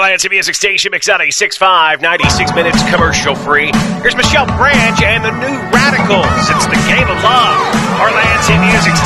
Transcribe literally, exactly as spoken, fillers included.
Lansing Music Station, Mix ninety-six point five, ninety-six minutes commercial free. Here's Michelle Branch and the New Radicals. It's the game of love. Our Lansing Music Station.